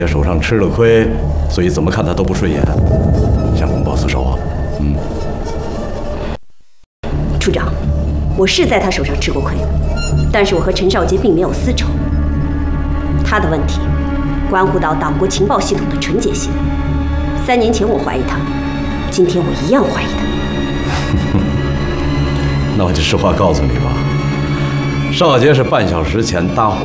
手上吃了亏，所以怎么看他都不顺眼，想公报私仇啊？ 处长，我是在他手上吃过亏，但是我和陈少杰并没有私仇。他的问题关乎到党国情报系统的纯洁性。3年前我怀疑他，今天我一样怀疑他。 那我就实话告诉你吧，少杰是半小时前搭伙